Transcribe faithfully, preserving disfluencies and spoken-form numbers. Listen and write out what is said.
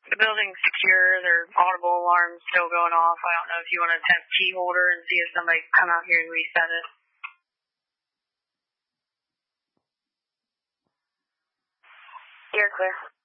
The building's secure. There are audible alarms still going off. I don't know if you want to test key holder and see if somebody can come out here and reset it. You're clear.